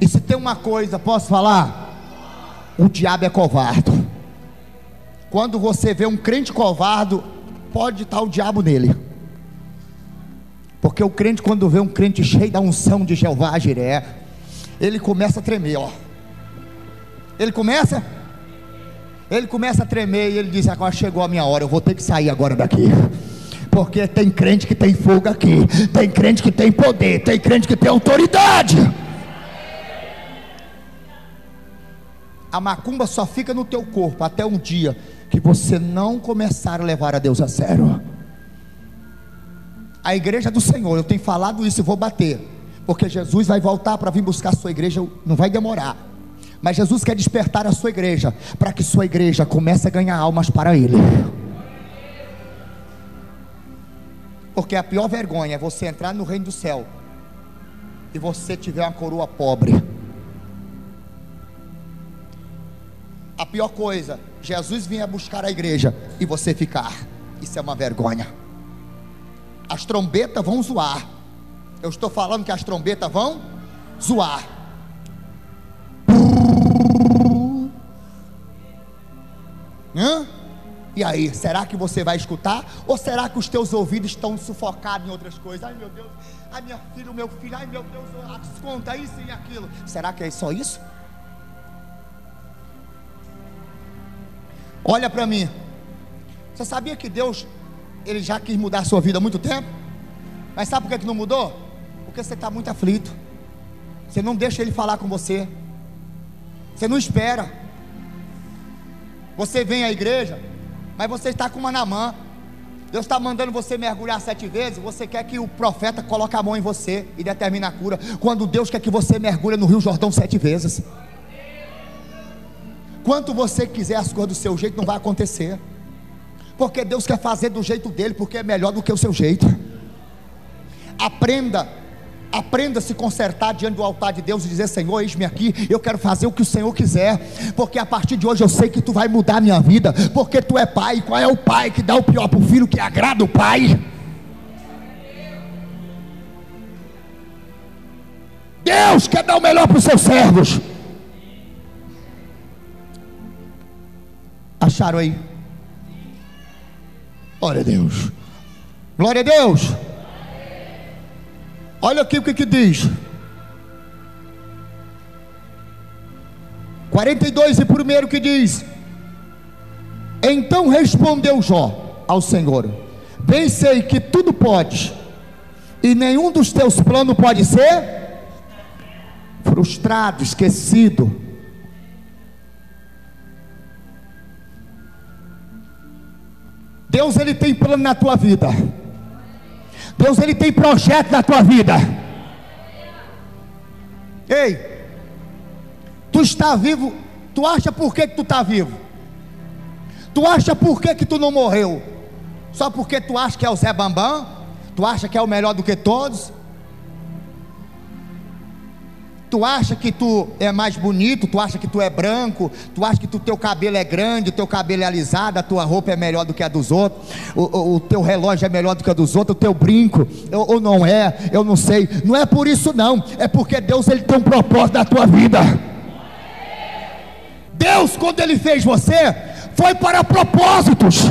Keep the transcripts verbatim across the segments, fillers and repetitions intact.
E se tem uma coisa, posso falar? O diabo é covarde. Quando você vê um crente covarde, pode estar o diabo nele. Porque o crente, quando vê um crente cheio da unção de Jeová Jiré, ele começa a tremer, ó. Ele começa Ele começa a tremer e ele diz: agora chegou a minha hora, eu vou ter que sair agora daqui. Porque tem crente que tem fogo aqui, tem crente que tem poder, tem crente que tem autoridade. A macumba só fica no teu corpo até um dia que você não começar a levar a Deus a sério. A igreja do Senhor, eu tenho falado isso e vou bater, porque Jesus vai voltar para vir buscar a sua igreja, não vai demorar. Mas Jesus quer despertar a sua igreja, para que sua igreja comece a ganhar almas para Ele. Porque a pior vergonha é você entrar no reino do céu e você tiver uma coroa pobre. A pior coisa, Jesus vinha buscar a igreja e você ficar. Isso é uma vergonha. As trombetas vão zoar. Eu estou falando que as trombetas vão zoar. Hã? E aí, será que você vai escutar? Ou será que os teus ouvidos estão sufocados em outras coisas? Ai meu Deus, ai minha filha, o meu filho, ai meu Deus, conta isso e aquilo. Será que é só isso? Olha para mim. Você sabia que Deus, Ele já quis mudar a sua vida há muito tempo? Mas sabe por que não mudou? Porque você está muito aflito. Você não deixa Ele falar com você. Você não espera. Você vem à igreja, mas você está com uma na mão. Deus está mandando você mergulhar sete vezes. Você quer que o profeta coloque a mão em você e determine a cura, quando Deus quer que você mergulhe no Rio Jordão sete vezes. Quanto você quiser as coisas do seu jeito, não vai acontecer. Porque Deus quer fazer do jeito dele, porque é melhor do que o seu jeito. Aprenda Aprenda a se consertar diante do altar de Deus e dizer: Senhor, eis-me aqui, eu quero fazer o que o Senhor quiser, porque a partir de hoje eu sei que Tu vai mudar a minha vida, porque Tu é pai. E qual é o pai que dá o pior para o filho, que agrada o pai? Deus quer dar o melhor para os seus servos. Acharam aí? Glória a Deus. Glória a Deus. Olha aqui o que que diz. quarenta e dois e primeiro que diz: então respondeu Jó ao Senhor: bem sei que tudo podes, e nenhum dos teus planos pode ser frustrado, esquecido. Deus, Ele tem plano na tua vida. Deus, Ele tem projeto na tua vida. Ei, tu está vivo. Tu acha por que que tu está vivo? Tu acha por que que tu não morreu? Só porque tu acha que é o Zé Bambam? Tu acha que é o melhor do que todos? Tu acha que tu é mais bonito? Tu acha que tu é branco? Tu acha que o teu cabelo é grande, o teu cabelo é alisado, a tua roupa é melhor do que a dos outros, o, o, o teu relógio é melhor do que a dos outros, o teu brinco, ou, ou não é, eu não sei. Não é por isso não, é porque Deus, Ele tem um propósito na tua vida. Deus, quando Ele fez você, foi para propósitos.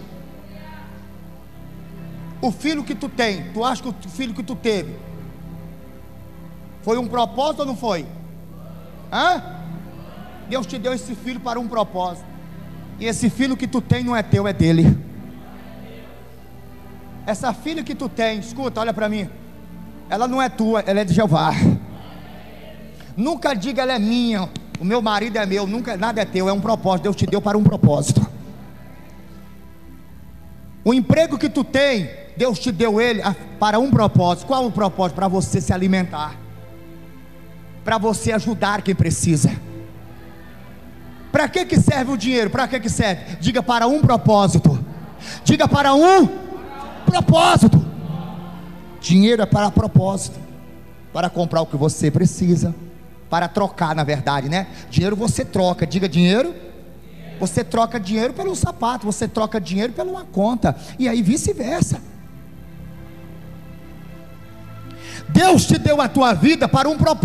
O filho que tu tem, tu acha que o filho que tu teve foi um propósito ou não foi? Hã? Deus te deu esse filho para um propósito. E esse filho que tu tem não é teu, é dele. Essa filha que tu tem, escuta, olha para mim, ela não é tua, ela é de Jeová. Nunca diga ela é minha, o meu marido é meu. Nunca, nada é teu, é um propósito. Deus te deu para um propósito. O emprego que tu tem, Deus te deu ele para um propósito. Qual o propósito? Para você se alimentar, para você ajudar quem precisa. Para que que serve o dinheiro? Para que que serve? Diga: para um propósito. Diga: para um propósito. Dinheiro é para propósito, para comprar o que você precisa, para trocar, na verdade, né? Dinheiro você troca. Diga: dinheiro. Você troca dinheiro pelo sapato, você troca dinheiro pela uma conta, e aí vice-versa. Deus te deu a tua vida para um propósito.